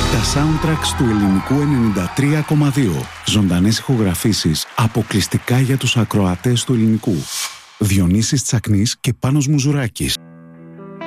Τα soundtracks του ελληνικού 93,2. Ζωντανές ηχογραφήσεις αποκλειστικά για τους ακροατές του ελληνικού. Διονύσης Τσακνής και Πάνος Μουζουράκης.